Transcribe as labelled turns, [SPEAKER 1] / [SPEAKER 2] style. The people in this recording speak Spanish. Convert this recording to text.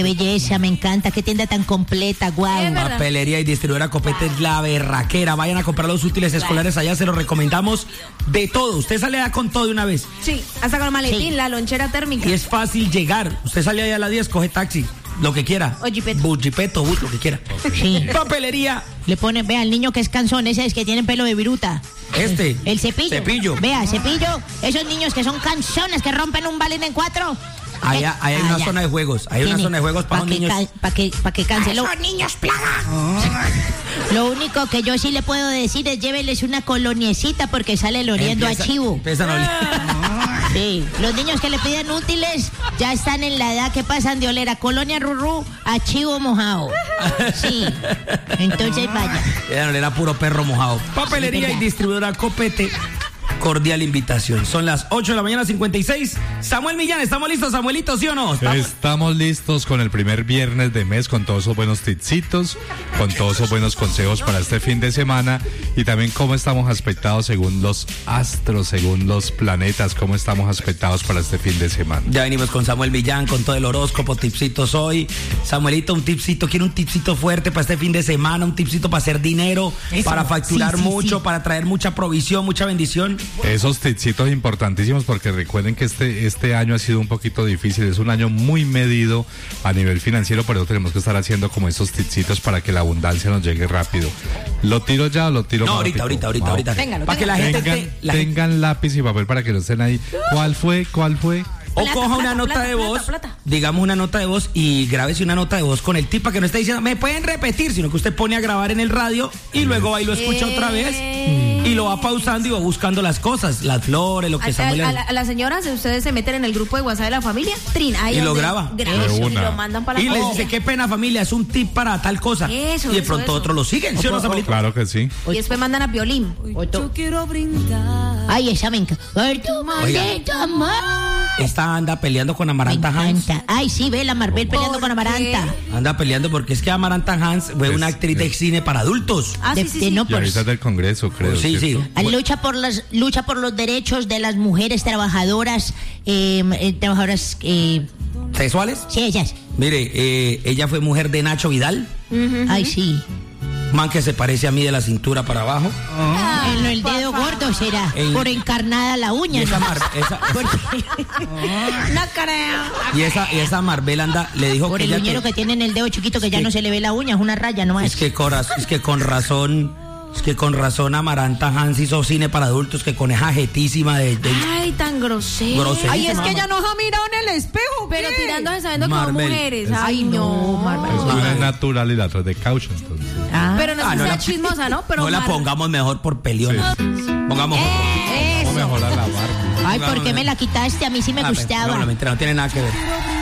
[SPEAKER 1] belleza, me encanta, qué tienda tan completa, guau.
[SPEAKER 2] Papelería y distribuidora Copete es la berraquera. Vayan a comprar los útiles escolares allá, se los recomendamos de todo. Usted sale allá con todo de una vez.
[SPEAKER 3] Sí, hasta con el maletín,
[SPEAKER 1] Sí.
[SPEAKER 3] la lonchera térmica.
[SPEAKER 2] Y es fácil llegar. Usted sale allá a las 10, coge taxi, lo que quiera.
[SPEAKER 3] O jipeto.
[SPEAKER 2] Jipeto, bus, lo que quiera.
[SPEAKER 1] Sí.
[SPEAKER 2] Papelería.
[SPEAKER 1] Le ponen, vea, el niño que es cansón, ese es que tienen pelo de viruta. El cepillo.
[SPEAKER 2] Cepillo.
[SPEAKER 1] Vea, cepillo, esos niños que son cansones, que rompen un balín en 4.
[SPEAKER 2] Allá hay una zona de juegos. Hay una zona de juegos para los niños.
[SPEAKER 1] Para que canse.
[SPEAKER 3] ¡Esos niños plaga!
[SPEAKER 1] Lo único que yo sí le puedo decir es lléveles una coloniecita porque sale el oliendo a chivo.
[SPEAKER 2] Empiezan a oler.
[SPEAKER 1] Sí, los niños que le piden útiles ya están en la edad que pasan de oler a colonia rurú a chivo mojado. Sí, entonces vaya.
[SPEAKER 2] Quedan oler a puro perro mojado. Papelería y distribuidora Copete. Cordial invitación. Son las 8 de la mañana, 56. Samuel Millán, ¿estamos listos, Samuelito, sí o no?
[SPEAKER 4] Estamos listos con el primer viernes de mes, con todos esos buenos tipsitos, con todos esos buenos consejos para este fin de semana y también cómo estamos aspectados según los astros, según los planetas, cómo estamos aspectados para este fin de semana.
[SPEAKER 2] Ya venimos con Samuel Millán, con todo el horóscopo, tipsitos hoy. Samuelito, un tipsito, quiero un tipsito fuerte para este fin de semana, un tipsito para hacer dinero, para facturar mucho, para traer mucha provisión, mucha bendición.
[SPEAKER 4] Esos tipsitos importantísimos porque recuerden que este año ha sido un poquito difícil, es un año muy medido a nivel financiero, por eso tenemos que estar haciendo como esos tipsitos para que la abundancia nos llegue rápido. ¿Lo tiro ya o lo tiro?
[SPEAKER 2] No, ahorita.
[SPEAKER 3] Téngalo,
[SPEAKER 2] para que la gente
[SPEAKER 4] tengan lápiz y papel para que no estén ahí. ¿Cuál fue?
[SPEAKER 2] O coja una nota de voz, digamos una nota de voz y grábese una nota de voz con el tip para que no esté diciendo, me pueden repetir, sino que usted pone a grabar en el radio y luego ahí lo escucha otra vez y lo va pausando y va buscando las cosas, las flores, lo que Samuel...
[SPEAKER 3] A las señoras, ustedes se meten en el grupo de WhatsApp de la familia, ahí
[SPEAKER 2] y lo graba.
[SPEAKER 3] Y lo mandan para la
[SPEAKER 2] y les dice, qué pena familia, es un tip para tal cosa.
[SPEAKER 3] Eso,
[SPEAKER 2] y de pronto otros lo siguen, ¿sí o no, Samuelito?
[SPEAKER 4] Claro que sí.
[SPEAKER 3] Y después mandan a violín.
[SPEAKER 5] Yo quiero brindar.
[SPEAKER 1] Ay, esa me encanta. Por tu maldito amor.
[SPEAKER 2] Esta anda peleando con Amaranta Hans.
[SPEAKER 1] Ay, sí, ve la Marvel peleando con Amaranta.
[SPEAKER 2] Anda peleando porque es que Amaranta Hans fue una actriz de cine para adultos.
[SPEAKER 3] Sí.
[SPEAKER 1] No,
[SPEAKER 4] Y ahorita es del Congreso, creo.
[SPEAKER 2] Sí.
[SPEAKER 1] Lucha por los derechos de las mujeres trabajadoras,
[SPEAKER 2] ¿Sexuales?
[SPEAKER 1] Sí, ellas.
[SPEAKER 2] Mire, ella fue mujer de Nacho Vidal.
[SPEAKER 1] Ay, sí.
[SPEAKER 2] Man que se parece a mí de la cintura para abajo.
[SPEAKER 1] En el dedo gordo será. Por encarnada la uña.
[SPEAKER 2] Y esa,
[SPEAKER 1] ¿no?
[SPEAKER 3] No creo.
[SPEAKER 2] y esa Marvel anda, le dijo
[SPEAKER 1] Por
[SPEAKER 2] que
[SPEAKER 1] el
[SPEAKER 2] ella
[SPEAKER 1] uñero que tiene en el dedo chiquito que ya no se le ve la uña, es una raya nomás.
[SPEAKER 2] es que con razón Amaranta Hans hizo cine para adultos, que con esa jetísima de
[SPEAKER 3] Ay, tan grosero.
[SPEAKER 2] groserísima.
[SPEAKER 5] Ay, es que ella no se ha mirado en el espejo.
[SPEAKER 3] Pero
[SPEAKER 5] ¿qué?
[SPEAKER 3] tirándose sabiendo que son
[SPEAKER 2] Marvel.
[SPEAKER 3] mujeres. Ay, no, Marvel.
[SPEAKER 4] Es una natural y la otra es de caucho, entonces.
[SPEAKER 3] Pero no es que sea chismosa, ¿no? Pero
[SPEAKER 2] no la pongamos mejor por peleona. Pongamos
[SPEAKER 4] Vamos a mejorar la barba.
[SPEAKER 1] Ay, ¿por qué me la quitaste? A mí sí me gustaba.
[SPEAKER 2] No tiene nada que ver.